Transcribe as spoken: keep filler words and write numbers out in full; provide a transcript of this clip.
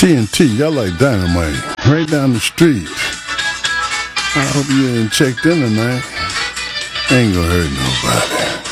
T N T, y'all like dynamite. Right down the street. I hope you ain't checked in tonight. Ain't gonna hurt nobody.